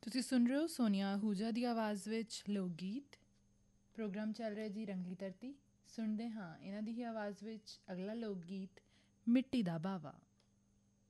ਤੁਸੀਂ ਸੁਣ ਰਹੇ ਹੋ ਸੋਨੀਆ ਆਹੂਜਾ ਦੀ ਆਵਾਜ਼ ਵਿੱਚ ਲੋਕ ਗੀਤ। ਪ੍ਰੋਗਰਾਮ ਚੱਲ ਰਿਹਾ ਜੀ ਰੰਗਲੀ ਧਰਤੀ। ਸੁਣਦੇ ਹਾਂ ਇਹਨਾਂ ਦੀ ਹੀ ਆਵਾਜ਼ ਵਿੱਚ ਅਗਲਾ ਲੋਕ ਗੀਤ ਮਿੱਟੀ ਦਾ ਬਾਵਾ।